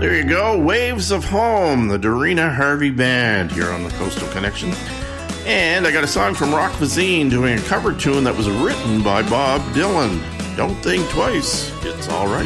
There you go. Waves of Home, the Dorina Harvey Band here on the Coastal Connection. And I got a song from Rock Voisine doing a cover tune that was written by Bob Dylan. Don't think twice. It's all right.